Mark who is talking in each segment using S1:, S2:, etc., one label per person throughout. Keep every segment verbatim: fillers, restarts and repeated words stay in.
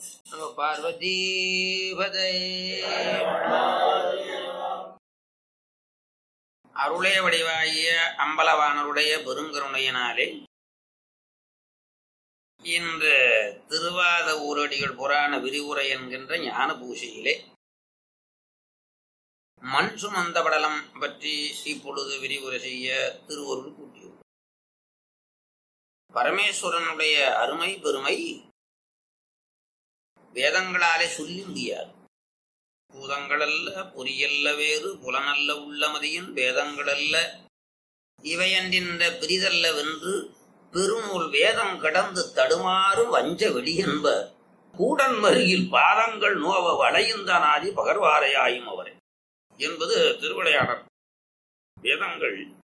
S1: நம பார்வதீபதை. அருளே வடிவாகிய அம்பலவானருடைய பெருங்கருணையினாலே இன்று திருவாத ஊரடிகள் புராண விரிவுரை என்கின்ற ஞான பூசையிலே மண் சுமந்த படலம் பற்றி இப்பொழுது விரிவுரை செய்ய திருவருள் கூட்டியுள்ளார். பரமேஸ்வரனுடைய அருமை பெருமை வேதங்களாலே சொல்லி முடியாது. பூதங்களல்ல பொறியல்ல வேறு புலனல்ல உள்ளமதியின் வேதங்களல்ல இவையன்றின்ற பிரிதல்ல வென்று பெருநூல் வேதம் கடந்து தடுமாறும் வஞ்ச வெளியென்ப கூடன் மருகில் பாதங்கள் நோவ வளையுந்தனாதி பகர்வாரையாயும் அவரை என்பது திருவிளையாடல். வேதங்கள்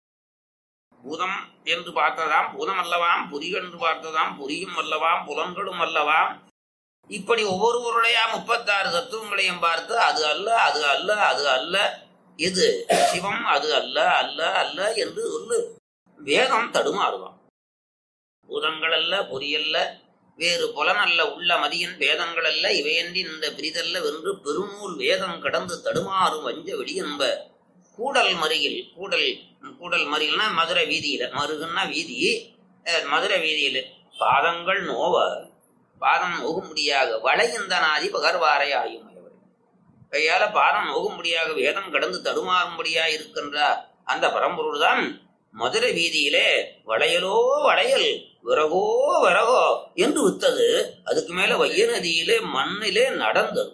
S1: பூதம் என்று பார்த்ததாம் பூதம் அல்லவாம், பொறி என்று பார்த்ததாம் பொறியும் அல்லவாம், புலன்களும் அல்லவாம். இப்படி ஒவ்வொருவருடைய முப்பத்தாறு தத்துவங்களையும் பார்த்து அது அல்ல அது அல்ல அது அல்ல இது சிவம் அது அல்ல அல்ல அல்ல என்று சொல்லு வேதம் தடுமாறுவான். பூதங்கள் அல்ல பொறியல்ல வேறு புலனல்ல உள்ள மதியின் வேதங்கள் அல்ல இவையன்றி இந்த பிரிதல்ல வென்று பெருநூல் வேதம் கடந்து தடுமாறும் வஞ்ச வெளியென்ப கூடல் மருகில் கூடல் கூடல் மருகில்னா மதுரை வீதியில, மருகுன்னா வீதி, மதுரை வீதியில பாதங்கள் நோவ பாதம் நோகும்படியாக வளையுந்தனாதி பகர்வாரை ஆயும் கையால பாதம் நோகும்படியாக வேதம் கடந்து தடுமாறும்படியாக இருக்கின்ற அந்த பரம்பொருள் தான் மதுரை வீதியிலே வளையலோ வளையல் விறகோ விறகோ என்று வித்தது. அதுக்கு மேல வைய நதியிலே மண்ணிலே நடந்தது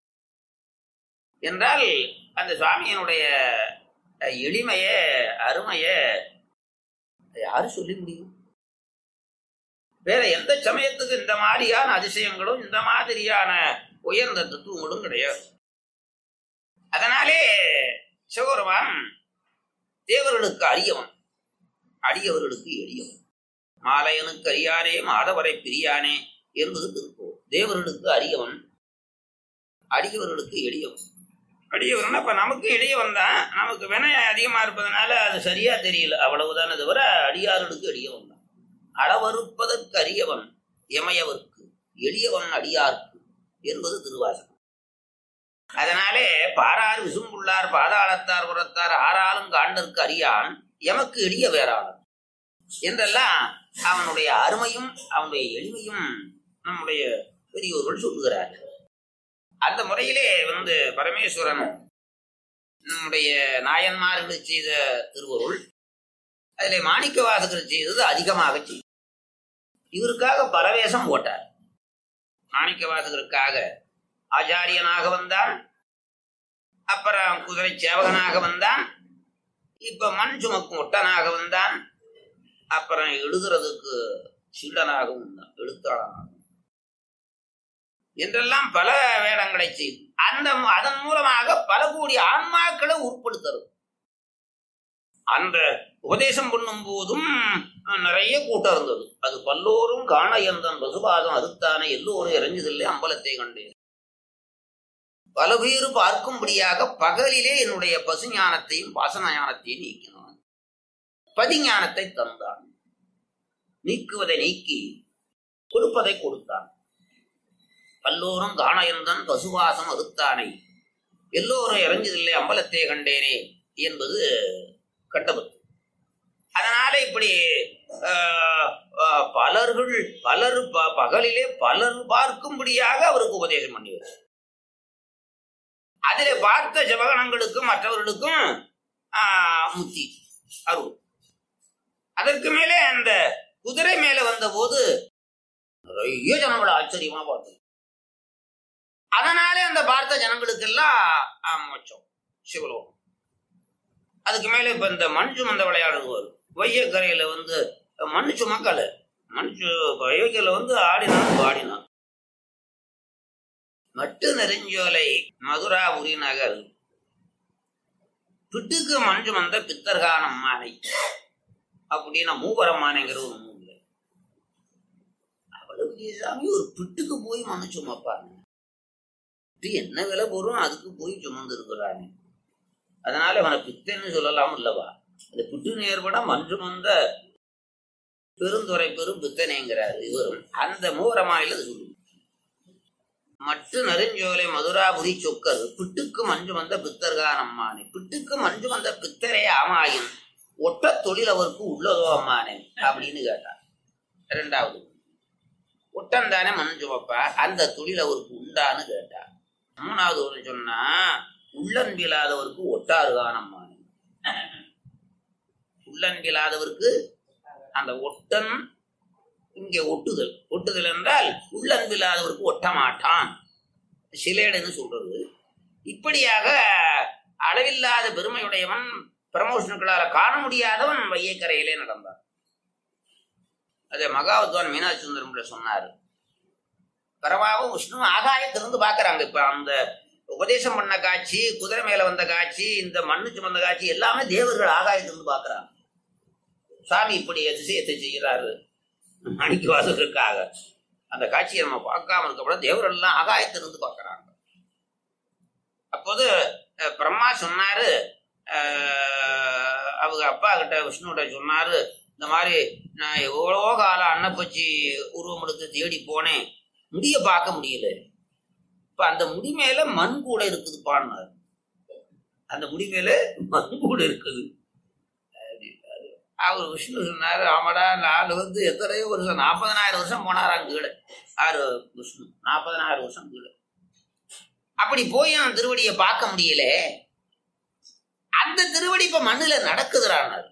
S1: என்றால் அந்த சுவாமியினுடைய எளிமைய அருமைய யாரு சொல்லி முடியும்? வேற எந்த சமயத்துக்கு இந்த மாதிரியான அதிசயங்களும் இந்த மாதிரியான உயர்ந்த தத்துவங்களும் கிடையாது. அதனாலே சிவபெருமான் தேவர்களுக்கு அரியவன், அடியவர்களுக்கு எளியவன். மாலையனுக்கு அறியானே மாதவரை பிரியானே என்பது திருப்போம். தேவர்களுக்கு அரியவன், அடியவர்களுக்கு எளியவன். அடியவன் அப்ப நமக்கு எளியவன் தான். நமக்கு வினயம் அதிகமா இருப்பதனால அது சரியா தெரியல, அவ்வளவுதானே தவிர அடியார்களுக்கு எளியவன் தான். அளவறுப்பதற்கு அரியவன் எமையவர்க்கு எளியவன் அடியார்க்கு என்பது திருவாசகம். அதனாலே பாரார் விசும்புள்ளார் பாதாளத்தார் புறத்தார் ஆறாலும் காண்டற்கு அறியான் எமக்கு எளிய வேறாளன் என்றெல்லாம் அவனுடைய அருமையும் அவனுடைய எளிமையும் நம்முடைய பெரியோர்கள் சொல்லுகிறார்கள். அந்த முறையிலே வந்து பரமேஸ்வரன் நம்முடைய நாயன்மார்கள் செய்த திருவருள் அதிலே மாணிக்க வாசகர் செய்தது அதிகமாக செய்யும். இவருக்காக பரவேசம் போட்டார். மாணிக்க வாசகருக்காக ஆச்சாரியனாக வந்தான், அப்புறம் குதிரை சேவகனாக வந்தான், இப்ப மண் சுமக்கும் ஒட்டனாக வந்தான், அப்புறம் எழுதுறதுக்கு சீடனாகவும் வந்தான், எழுத்தாளனாக என்றெல்லாம் பல வேடங்களை செய்து அந்த அதன் மூலமாக பல கோடி ஆன்மாக்களை உட்படுத்துறது. அந்த உபதேசம் பண்ணும் போதும் நிறைய கூட்டம் இருந்தது. அது பல்லோரும் காண எந்தன் பசுபாதம் அதுத்தானே எல்லோரும் இறஞ்சதில்லை அம்பலத்தை கண்டேன். பல பேரு பார்க்கும்படியாக பகலிலே என்னுடைய பசு ஞானத்தையும் வாசன ஞானத்தையும் நீக்கினான். பதிஞானத்தை தந்தான், நீக்குவதை நீக்கி கொடுப்பதை கொடுத்தான். பல்லோரும் காண எந்தன் பசுவாசம் அறுத்தானை எல்லோரும் இறஞ்சதில்லை அம்பலத்தை கண்டேனே என்பது கட்டபத்து. அதனால இப்படி பலர்கள் பலர் பகலிலே பலர் பார்க்கும்படியாக அவருக்கு உபதேசம் பண்ணிவர். அதிலே பார்த்த ஜபகணங்களுக்கும் மற்றவர்களுக்கும் முத்தி அருள். அதற்கு மேலே அந்த குதிரை மேல வந்த போது நிறைய ஜனங்களை ஆச்சரியமா பார்த்தோம். அதனாலே அந்த பார்த்த ஜனங்களுக்கெல்லாம் மோட்சம் சிவலோகம். அதுக்கு மேல இப்ப இந்த மண் சுமந்த விளையாடுவார் வையக்கரையில வந்து மண் சுமக்கல மண் வையக்கரையில வந்து ஆடினான் பாடினான். மட்டு நெருஞ்சோலை மதுராபுரி நகர் பிட்டுக்கு மண் சுமந்த பித்தர்கான் அம்மானை அப்படின்னா மூவரம்மானைங்கிற ஒரு மூல அவ்வளவு சாமி ஒரு பிட்டுக்கு போய் மண் சுமப்பாங்க. என்ன விலை போறோம் அதுக்கு போய் சுமந்து இருக்கிறாங்க. அதனால அவனை பித்தன்னு சொல்லலாம் இல்லவா? அந்த பிட்டு நேர்பட மஞ்சு மந்த பெருந்துறை பெரும் பித்தனைங்கிறாரு இவரும். அந்த மூவரமாயில சொல்லு மற்ற நெருஞ்சோலை மதுராபுரி சொக்கர் பிட்டுக்கு மஞ்சு வந்த பித்தர்கான் அம்மானே. பிட்டுக்கு மஞ்சு வந்த பித்தரே ஆமாயின் ஒட்ட தொழில் அவருக்கு உள்ளதோ அம்மானே அப்படின்னு கேட்டார். இரண்டாவது ஒட்டந்தானே மஞ்சு வைப்பா, அந்த தொழில் அவருக்கு உண்டான்னு கேட்டார். மூணாவது ஒரு சொன்னா உள்ளன்பில்லாதவருக்கு ஒட்டாருகான் அம்மானே. உள்ளன்பில்லாதவருக்கு அந்த ஒட்டன் இங்கே ஒட்டுதல். ஒட்டுதல் என்றால் உள்ளன்பில்லாதவருக்கு ஒட்ட மாட்டான் சிலேடுன்னு சொல்றது. இப்படியாக அளவில்லாத பெருமையுடையவன் பிரமோஷனுக்களால காண முடியாதவன் வையக்கரையிலே நடந்தான். அதே மகாவத்வான் மீனாட்சி சுந்தரம்ல சொன்னாரு. பரவாவும் விஷ்ணு ஆகாயத்திலிருந்து பாக்குறாங்க. இப்ப அந்த உபதேசம் பண்ண காட்சி, குதிரை மேல வந்த காட்சி, இந்த மண்ணு சுமந்த காட்சி எல்லாமே தேவர்கள் ஆகாயத்திலிருந்து பாக்குறாங்க. சாமி இப்படி அதிசயத்தை செய்கிறாரு மாணிக்கவாசகருக்காக. அந்த காட்சியை நம்ம பார்க்காம இருக்கப்பட தேவர்கள் எல்லாம் ஆகாயத்திலிருந்து பார்க்கறாங்க. அப்போது பிரம்மா சொன்னாரு, அவங்க அப்பா கிட்ட விஷ்ணுகிட்ட சொன்னாரு, இந்த மாதிரி நான் எவ்வளோ காலம் அன்னப்பச்சி உருவம் எடுத்து தேடி போனேன், முடிய பார்க்க முடியல. இப்ப அந்த முடி மேல மண் கூட இருக்குது பாடினாரு. அந்த முடி மேல மண் கூட இருக்குது. அவர் விஷ்ணு சொன்னாரு, ஆமாடா நாலு வந்து எத்தனையோ வருஷம் நாற்பதனாயிரம் வருஷம் போனாராம் கீழே. ஆறு விஷ்ணு நாற்பதனாயிரம் வருஷம் கீழே. அப்படி போய் அந்த திருவடியை பார்க்க முடியல. அந்த திருவடி இப்ப மண்ணுல நடக்குதுறானாரு.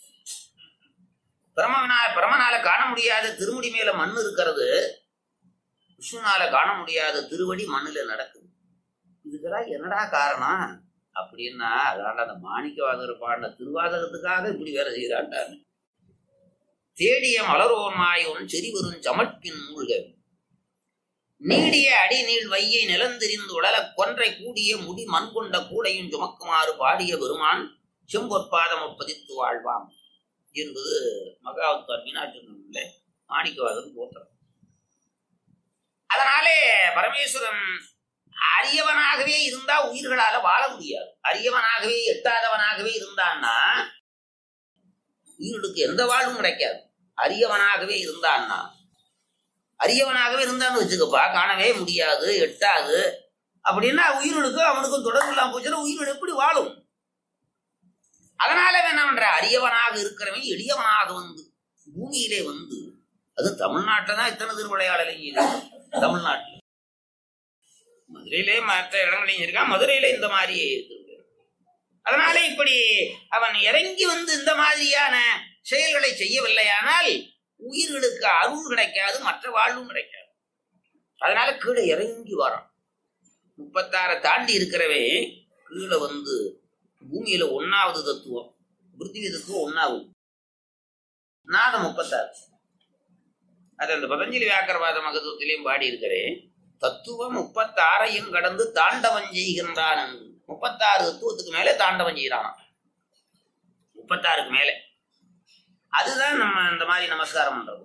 S1: பிரமனால பிரமனால காண முடியாத திருமுடி மேல மண் இருக்கிறது, விஷ்ணுனால காண முடியாத திருவடி மண்ணுல நடக்குது. இதுக்கெல்லாம் என்னடா காரணம் அப்படின்னா, அதாண்ட அந்த மாணிக்கவாசகர் பாடின திருவாசகத்துக்காக இப்படி வேலை செய்யறாண்டாரு. தேடிய மலரோன்மாயோன் செறிவரும் சமட்பின் மூழ்க நீடிய அடி நீள் வையை நிலந்தெறிந்து உடல கொன்றை கூடிய முடி மண் கொண்ட கூடையும் சுமக்குமாறு பாடிய பெருமான் செம்பொற்பாதம் ஒப்பதித்து வாழ்வாம் என்பது மகாவத்வான் மீனாட்சி சுந்தரம்ல மாணிக்கவாசகர் போத்திரம். அதனாலே பரமேஸ்வரன் அரியவனாகவே இருந்தா உயிர்களால வாழ முடியாது. அரியவனாகவே எட்டாதவனாகவே இருந்தான்னா உயிர்களுக்கு எந்த வாழ்வும் கிடைக்காது. அரியவனாகவே இருந்தான்னா அரியவனாகவே இருந்தான்னு வச்சுக்கப்பா, காணவே முடியாது, எட்டாது அப்படின்னா உயிர்களுக்கு அவனுக்கும் தொடர்பு இல்லாம போச்சுன்னா உயிர்கள் எப்படி வாழும்? அதனால என்ன பண்ற, அரியவனாக இருக்கிறவன் எளியவனாக வந்து பூமியிலே வந்து, அது தமிழ்நாட்டில தான் இத்தனை திருவிளையாடலைங்க. தமிழ்நாட்டில் மதுரையிலே மற்ற இடங்களையும் இருக்கான், மதுரையில இந்த மாதிரியே இருக்கு. அதனால இப்படி அவன் இறங்கி வந்து இந்த மாதிரியான செயல்களை செய்யவில்லையானால் உயிர்களுக்கு அருள் கிடைக்காது, மற்ற வாழ்வும் கிடைக்காது. அதனால கீழே இறங்கி வரான். முப்பத்தாறு தாண்டி இருக்கிறவே கீழே வந்து பூமியில ஒன்னாவது தத்துவம், பிருத்திவி தத்துவம் ஒன்னாவது, நாதம் முப்பத்தாறு. அது அந்த பதஞ்சலி வியாக்கரவாத மகத்துவத்திலையும் பாடி இருக்கிறேன். தத்துவம் முப்பத்தாறையும் கடந்து தாண்டவம் செய்கின்றான். முப்பத்தாறு தத்துவத்துக்கு மேலே தாண்டவம் செய்யறான். முப்பத்தாறுக்கு மேலே அதுதான் நம்ம இந்த மாதிரி நமஸ்காரம் பண்றது.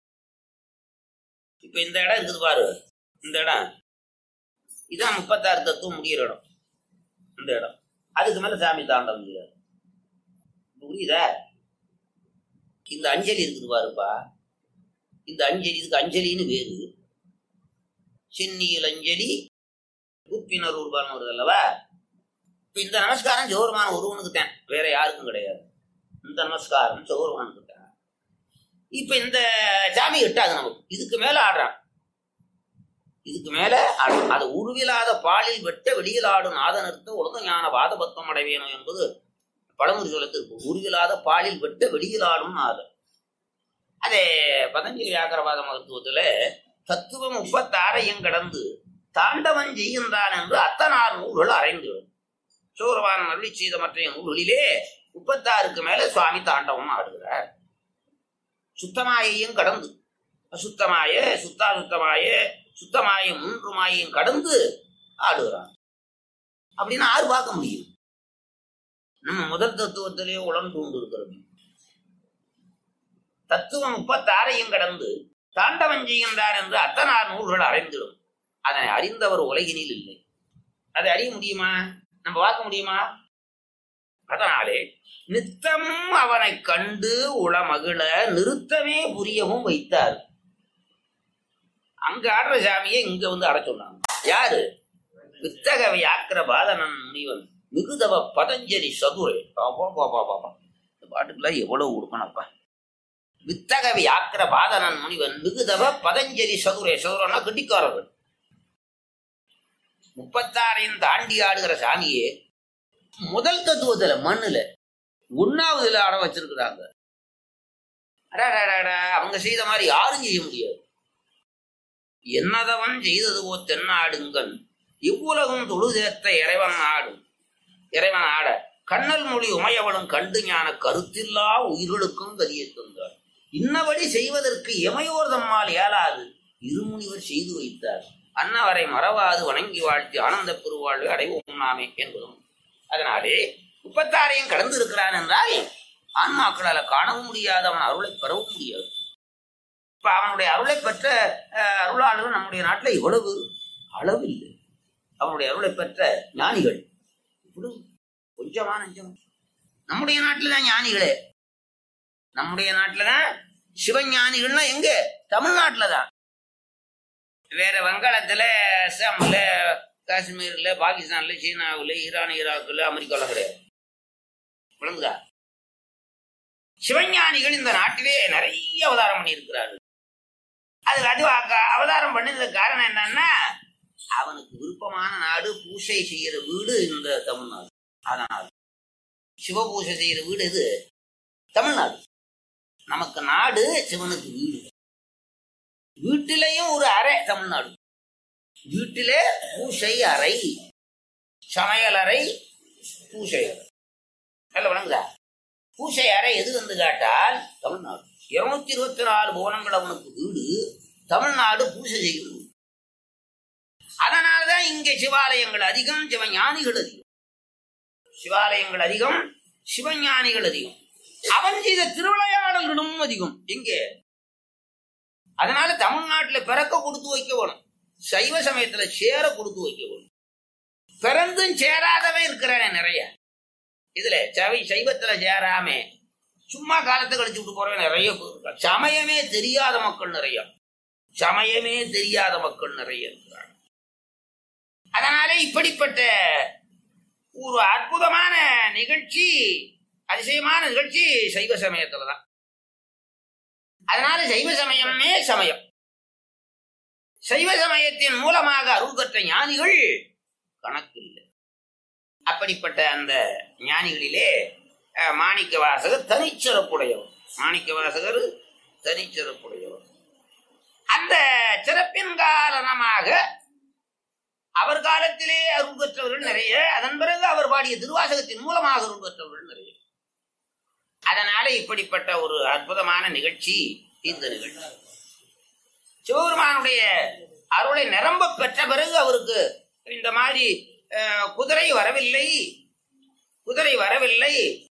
S1: இப்ப இந்த இடம் இருக்குது பாரு, இந்த இடம் இதான் முப்பத்தாறு தத்துவம் முடிகிற இடம். இந்த இடம் அதுக்கு மேல சாமி தாண்டவம் செய்யறாரு. புரியுதா? இந்த அஞ்சலி இருக்குது பாருப்பா, இந்த அஞ்சலி, இதுக்கு அஞ்சலின்னு வேறு. சென்னியில் அஞ்சலி உப்பினர் உருவான வருது அல்லவா? இப்ப இந்த நமஸ்காரம் ஜோர்மான ஒருவனுக்கு தான், வேற யாருக்கும் கிடையாது. இந்த நமஸ்காரம் சௌரவானுக்கு தான். இப்ப இந்த சாமி எட்டாது நமக்கு. இதுக்கு மேல ஆடுறான், இதுக்கு மேல ஆடுறான். அது உருவிலாத பாலில் வெட்ட வெளியில் ஆடும் நாத நிறுத்த உலக ஞான வாதபத்தம் அடைவேணும் என்பது பழமுறை சொல்லத்திற்கு. உருவிலாத பாலில் வெட்ட வெளியில் ஆடும் நாதம். அதே பதஞ்சலி வியாக்கரவாத மகத்துவத்துல தத்துவம் முப்பத்தாறையும் கடந்து தாண்டவன் செய்கின்றான் என்று அத்தனார் நூல்கள் அறைந்துவிடும். சௌரவான் அருளி செய்த மற்ற நூல்களிலே முப்பத்தாறுக்கு மேல சுவாமி தாண்டவம் ஆடுகிறார். சுத்தமாயையும் கடந்து, அசுத்தமாய சுத்தா சுத்தமாய சுத்தமாய மூன்று மாயையும் கடந்து ஆடுகிறான். அப்படின்னு ஆறு பார்க்க முடியும். நம்ம முதல் தத்துவத்திலேயே உடன் தூண்டு இருக்கிறது. தத்துவம் முப்பத்தாறையும் கடந்து தாண்டவம் செய்கின்றார் என்று அத்தனார் நூல்கள் அறைந்திடும். அதனை அறிந்தவர் உலகினில் இல்லை. அதை அறிய முடியுமா? நம்ம பார்க்க முடியுமா? அதனாலே நித்தமும் அவனை கண்டு உளமகிழ நிறுத்தமே புரியவும் வைத்தார். அங்க ஆடுற சாமியை இங்க வந்து அட சொன்னாங்க. யாரு? வித்தகவை ஆக்கிர பாதனன் முனிவன் மிகுதவ பதஞ்சலி சதுரை. இந்த பாட்டுக்குள்ள எவ்வளவு கொடுக்கணும்ப்பா. வித்தகவி ஆக்கிர பாதனன் முனிவன் மிகுதவ பதஞ்சலி சதுரை. சதுரனா கட்டிக்காரர்கள். முப்பத்தாறையும் தாண்டி ஆடுகிற சாமியே முதல் தத்துவத்துல மண்ணுல ஒன்னாவதுல ஆட வச்சிருக்கிறாங்க. அவங்க செய்த மாதிரி யாரும் செய்ய முடியாது. என்னதவன் செய்தது போ தென்னாடுங்கன் இவ்வுலகம் தொழுதேத்த இறைவன் ஆடும். இறைவன் ஆட கண்ணல் மொழி உமையவளும் கண்டு ஞான கருத்தில்லா உயிர்களுக்கும் கதியை தந்தார். இன்னபடி செய்வதற்கு எமையோர் தம்மால் இயலாது இருமுனிவர் செய்து வைத்தார். அன்னவரை மறவாது வணங்கி வாழ்த்தி ஆனந்த பெருவாழ்வை அடைவோம் நாமே என்பதும். அதனாலே முப்பத்தாறையும் கடந்து இருக்கிறான் என்றால் ஆன்மாக்களால காணவும் முடியாது, அவன் அருளை பெறவும் முடியாது. இப்ப அவனுடைய அருளை பெற்ற அருளாளர்கள் நம்முடைய நாட்டில் இவ்வளவு அளவில்லை. அவனுடைய அருளை பெற்ற ஞானிகள் இவ்வளவு கொஞ்சமா நஞ்சம். நம்முடைய நாட்டில்தான் ஞானிகளே. நம்முடைய நாட்டில்தான் சிவஞானிகள்னா எங்க? தமிழ்நாட்டில்தான். வேற வங்காளத்துல, அஸ்ஸாம்ல, காஷ்மீர்ல, பாகிஸ்தான்ல, சீனாவில், ஈரான், ஈராக்குல, அமெரிக்காவில் கிடையாது. விளங்குதா? சிவஞானிகள் இந்த நாட்டிலே நிறைய அவதாரம் பண்ணி இருக்கிறார்கள். அதுக்கு அது அவதாரம் பண்ணதுக்கு காரணம் என்னன்னா, அவனுக்கு விருப்பமான நாடு பூசை செய்யற வீடு இந்த தமிழ்நாடு. அதனால் சிவ பூசை செய்யற வீடு இது தமிழ்நாடு. நமக்கு நாடு சிவனுக்கு வீடு. வீட்டிலையும் ஒரு அறை தமிழ்நாடு. வீட்டிலே பூசை அறை, சமையல் அறை, பூசை அறை. நல்ல விளங்குதா? பூசை அறை எது வந்து கேட்டால் தமிழ்நாடு. இருநூத்தி இருபத்தி நாலு புவனங்கள் அவனுக்கு வீடு. தமிழ்நாடு பூசை செய்கிறது. அதனால்தான் இங்கே சிவாலயங்கள் அதிகம், சிவஞானிகள் அதிகம். சிவாலயங்கள் அதிகம், சிவஞானிகள் அதிகம். அவன் செய்த திருவிளையாடல்களும் அதிகம் இங்கே. அதனால தமிழ்நாட்டுல பிறக்க கொடுத்து வைக்க வேணும். சைவ சமயத்துல சேர கொடுத்து வைக்க வேணும். பிறந்தும் சேராதவன் இருக்கிறானே நிறைய. இதுல சவை சைவத்துல சேராம சும்மா காலத்தை கழிச்சு விட்டு போறவன் நிறைய பேர். சமயமே தெரியாத மக்கள் நிறைய. சமயமே தெரியாத மக்கள் நிறைய இருக்கிறாங்க. அதனால இப்படிப்பட்ட ஒரு அற்புதமான நிகழ்ச்சி, அதிசயமான நிகழ்ச்சி சைவ சமயத்துலதான். அதனால சைவ சமயமே சமயம். சைவ சமயத்தின் மூலமாக அருள் பெற்ற ஞானிகள் கணக்கில்லை. அப்படிப்பட்ட அந்த ஞானிகளிலே மாணிக்க வாசகர் தனிச்சிறப்புடையவர். மாணிக்க வாசகர் தனிச்சிறப்புடையவர். அந்த சிறப்பின் காரணமாக அவர் காலத்திலே அருள் பெற்றவர்கள் நிறைய. அதன் பிறகு அவர் பாடிய திருவாசகத்தின் மூலமாக அருள் பெற்றவர்கள் நிறைய. அதனால இப்படிப்பட்ட ஒரு அற்புதமான நிகழ்ச்சி இந்த நிகழ்ச்சி. சிவபெருமானுடைய அருளை நிரம்ப பெற்ற பிறகு அவருக்கு இந்த மாதிரி குதிரை வரவில்லை, குதிரை வரவில்லை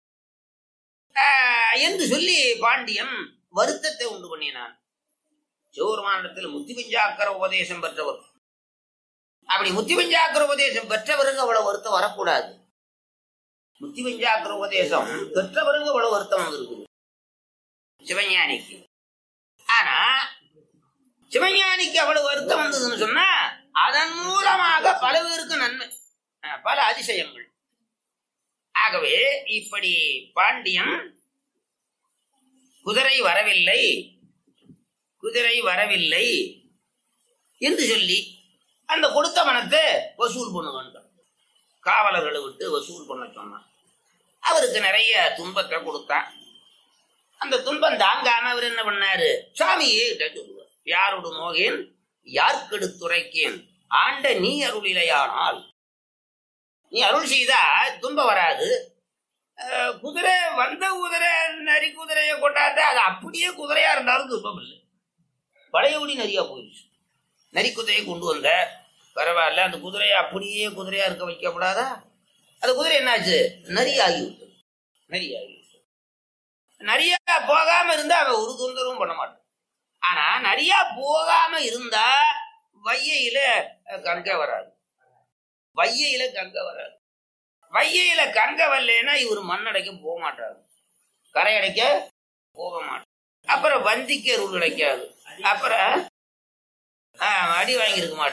S1: என்று சொல்லி பாண்டியன் வருத்தத்தை உண்டு பண்ணினான். சிவபெருமானிடத்தில் முத்தி பஞ்சாக்கர உபதேசம் பெற்றவர். அப்படி முத்தி பஞ்சாக்கர உபதேசம் பெற்றவருக்கு அவ்வளவு வருத்தம் வரக்கூடாது. முத்தி பஞ்சாக்கர உபதேசம் பெற்றவருக்கு அவ்வளவு வருத்தம் வந்திருக்குது சிவஞானிக்கு. ஆனா சிவஞானிக்கு அவ்வளவு வருத்தம் வந்ததுன்னு சொன்னா அதன் மூலமாக பல பேருக்கு நன்மை, பல அதிசயங்கள். ஆகவே இப்படி பாண்டியன் குதிரை வரவில்லை, குதிரை வரவில்லை என்று சொல்லி அந்த கொடுத்த பணத்தை வசூல் பண்ண வேண்டும். காவலர்களை விட்டு வசூல் பண்ண சொன்னான். அவருக்கு நிறைய துன்பத்தை கொடுத்தான். அந்த துன்பம் தாங்காம அவர் என்ன பண்ணாரு, சாமியே சொல்லுவார். யாரோடு நோகேன் யார்கெடுத்துரைக்கேன் ஆண்ட நீ அருளிலையானால். நீ அருள் செய்தா துன்பம் வராது. குதிரை வந்த குதிரை நரி குதிரையை கொண்டாத அது அப்படியே குதிரையா இருந்தாலும் துன்பம் இல்லை. பழையபடி நரியா போயிடுச்சு. நரி குதிரையை கொண்டு வந்த பரவாயில்ல, அந்த குதிரையை அப்படியே குதிரையா இருக்க வைக்கப்படாதா? அந்த குதிரை என்னாச்சு, நரி ஆகிவிட்டது. நரி ஆகிவிட்டது. நரியா போகாம இருந்தா அவன் ஒரு தொந்தரவும் பண்ண மாட்டான். ஆனா நரியா போகாம இருந்தா வையில கங்கை வராது. வையில கங்கை வராது. வையில கங்கை வரலன்னா இவர் மண்ணடைக்க போக மாட்டாரு, கரை அடைக்க போக மாட்டார். அப்புறம் வந்திக்கு அருள் கிடைக்காது. அப்புறம் அடி வாங்கியிருக்க மாட்டார்.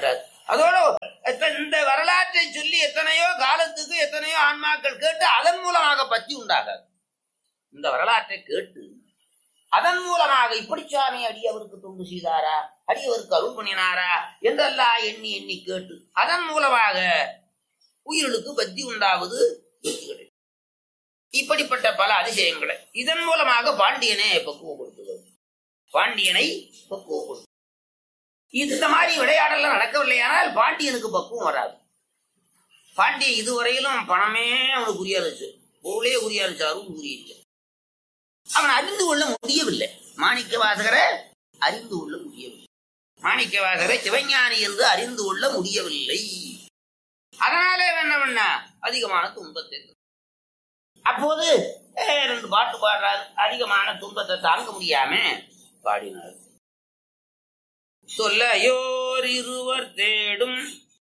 S1: அதோட இந்த வரலாற்றை சொல்லி எத்தனையோ காலத்துக்கு எத்தனையோ ஆன்மாக்கள் கேட்டு அதன் மூலமாக பத்தி உண்டாகாது. இந்த வரலாற்றை கேட்டு அதன் மூலமாக இப்படி சாமி அடியவருக்கு தொண்டு செய்தாரா, அடியவருக்கு அருள் பண்ணினாரா என்றெல்லாம் எண்ணி எண்ணி கேட்டு அதன் மூலமாக உயிர்களுக்கு பத்தி உண்டாவது. இப்படிப்பட்ட பல அதிசயங்களை இதன் மூலமாக பாண்டியனை பக்குவப்படுத்துவது. பாண்டியனை பக்குவப்படுத்து. இந்த மாதிரி விளையாடலாம் நடக்கவில்லையானால் பாண்டியனுக்கு பக்குவம் வராது. பாண்டியன் இதுவரையிலும் பணமே அவனுக்கு உரியாருச்சு, பொருளே உரியாருச்சு, அருள் உரியில்லை. அவன் அறிந்து கொள்ள முடியவில்லை. மாணிக்க வாசகரை அறிந்து கொள்ள முடியவில்லை. மாணிக்க வாசகரை சிவஞானி என்று அறிந்து கொள்ள முடியவில்லை. அதனாலே என்ன பண்ண அதிகமான துன்பத்தை. அப்போது ரெண்டு பாட்டு பாடுறாரு. அதிகமான துன்பத்தை தாங்க முடியாம பாடினார். சொல்லையோர் இருவர் தேடும்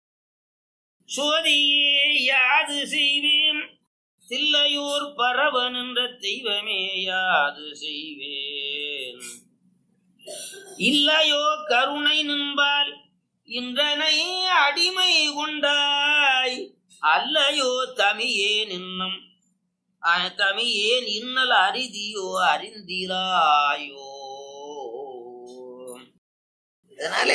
S1: சோதியே யாது செய்வேன், தில்லையோர் பரவன் என்ற தெய்வமே யாது செய்வேன். இல்லையோ கருணை நின்பால் இன்றனை அடிமை கொண்டாய், அல்லையோ தமியேன் இன்னும் தமியேன் இன்னல் அரிதியோ அறிந்திராயோ. இதனால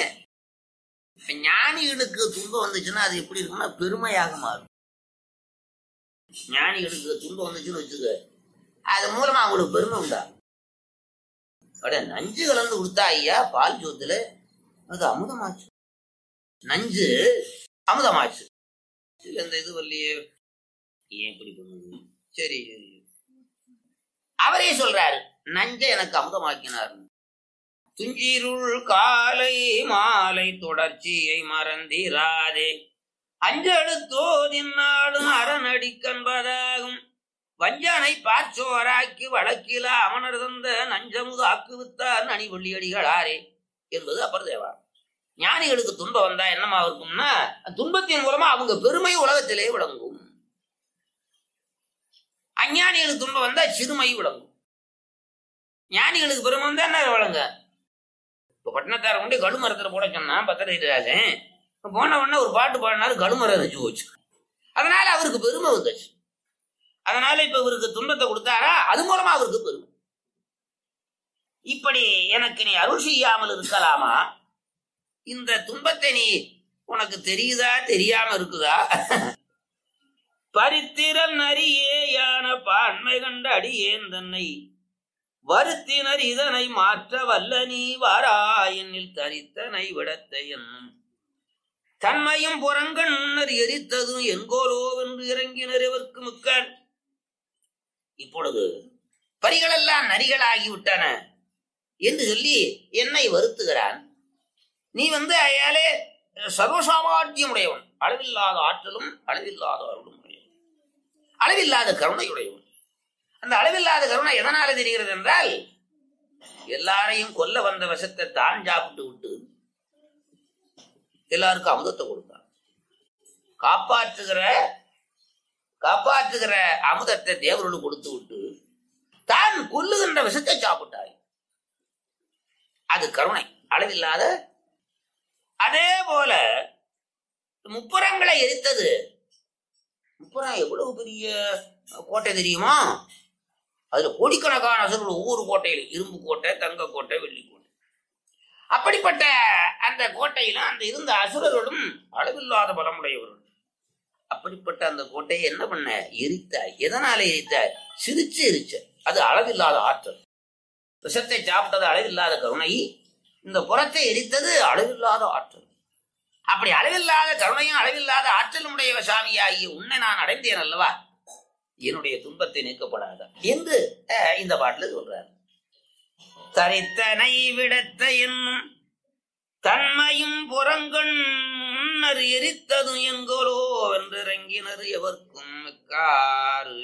S1: ஞானிகளுக்கு துன்பம் வந்துச்சுன்னா அது எப்படி இருக்குன்னா பெருமையாக மாறும். ஞானிகளுக்கு துன்பம் வந்துச்சுன்னு வச்சுக்க, அது மூலமா அவங்களுக்கு பெருமை உண்டா. அட நஞ்சு கலந்து கொடுத்தா ஐயா பால் சோத்துல, அது அமுதமாச்சு. நஞ்சு அமுதமாச்சு. இந்த இது வரலையே, ஏன் இப்படி பண்ணுது? சரி சரி, அவரே சொல்றாரு நஞ்சை எனக்கு அமுதமாக்கினார். துஞ்சிருள் காலை மாலை தொடர்ச்சியை மறந்திராதே, அஞ்செழுத்தோதின்னாலும் அரணடி கண்பதாகும், வஞ்சனை பாச்சோராக்கி வழக்கில அமனர் தந்த நஞ்சமுது ஆக்குவித்தார் நனிவள்ளி அடிகளாரே என்பது அப்பர் தேவா. ஞானிகளுக்கு துன்பம் வந்தா என்னமா இருக்கும்னா, துன்பத்தின் மூலமா அவங்க பெருமை உலகத்திலே விளங்கும். அஞ்ஞானிகளுக்கு துன்பம் வந்தா சிறுமை விளங்கும். ஞானிகளுக்கு பெருமை வந்தா என்ன விளங்க? இப்ப பட்டினத்தார கொண்டு கடுமரத்துல போட சொன்னா பத்திராஜன் போன உடனே ஒரு பாட்டு பாடினாரு, கடுமரம் வச்சு போச்சு. அதனால அவருக்கு பெருமை வந்துச்சு. அதனால இப்ப இவருக்கு துன்பத்தை கொடுத்தாரா, அது மூலமா அவருக்கு பெருமை. இப்படி எனக்கு நீ அருள் செய்யாமல் இருக்கலாமா? இந்த துன்பத்தை நீ உனக்கு தெரியுதா தெரியாம இருக்குதா? பரித்திரன் அரியே யான பான்மை கண்ட அடியேன் தன்னை வருத்தினர் இதனை மாற்ற வல்ல நீ வாராயனில் தரித்தனை விடத்த என்னும் தன்மையும் புறங்கண் முன்னர் எரித்ததும் என்கோலோ என்று இறங்கினர் இவருக்கு முக்கான். இப்பொழுது பரிகளெல்லாம் நரிகளாகி விட்டன என்று சொல்லி என்னை வருத்துகிறான். நீ வந்து அயாலே சர்வசாமார்த்தியம் உடையவன், அளவில்லாத ஆற்றலும் அளவில்லாத அருளும் உடையவன், அளவில்லாத கருணையுடையவன். அந்த அளவில்லாத கருணை எதனால தெரிகிறது என்றால், எல்லாரையும் கொல்ல வந்த விஷத்தை தான் சாப்பிட்டு விட்டு எல்லாருக்கும் அமுதத்தை கொடுத்தான். காப்பாற்றுகிற காப்பாற்றுகிற அமுதத்தை தேவரோடு கொடுத்து விட்டு தான் கொல்லுகின்ற விஷத்தை சாப்பிட்டாய். அது கருணை, அளவில்லாத. அதே போல முப்புறங்களை எரித்தது. முப்புறம் எவ்வளவு பெரிய கோட்டை தெரியுமா? அதுல கோடிக்கணக்கான அசுரர்கள் ஒவ்வொரு கோட்டையிலும், இரும்பு கோட்டை, தங்க கோட்டை, வெள்ளி கோட்டை. அப்படிப்பட்ட அந்த கோட்டையிலும் அந்த இருந்த அசுரர்களும் அளவில்லாத பலமுடையவர்கள். அப்படிப்பட்ட அந்த கோட்டையை என்ன பண்ண? எரித்தாய். எதனால எரித்தாய்? சிரிச்சு எரிச்ச. அது அளவில்லாத ஆற்றல். விஷத்தை சாப்பிட்டது அளவில்லாத கருணை, இந்த புறத்தை எரித்தது அளவில்லாத ஆற்றல். அப்படி அளவில்லாத கருணையும் அளவில்லாத ஆற்றலும் உடைய சாமியாகி உன்னை நான் அடைந்தேன் அல்லவா, என்னுடைய துன்பத்தை நீக்கப்படாத என்று இந்த பாட்டுல சொல்றார். தரித்தனை விடத்த என்னும் தன்மையும் புறங்கண் முன்னர் எரித்ததும் என்கோலோ வென்றிறங்கினர் எவர்க்கும் மிக்காறு.